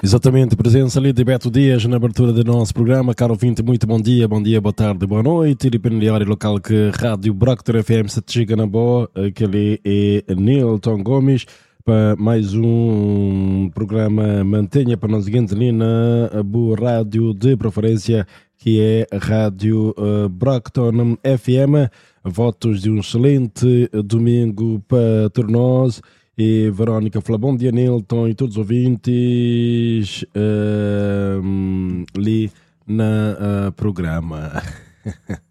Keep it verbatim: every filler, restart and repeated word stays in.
Exatamente, presença ali de Beto Dias na abertura do nosso programa. Caro ouvinte, muito bom dia, bom dia, boa tarde, boa noite. E depende da hora local que Rádio Broctor F M se chega na boa, aquele é Nilton Gomes, para mais um programa Mantenha para nós seguinte ali na boa rádio de preferência, que é a Rádio uh, Brocton F M. Votos de um excelente domingo para todos nós. E Verónica fala, bom dia Nilton e todos os ouvintes uh, ali na uh, programa.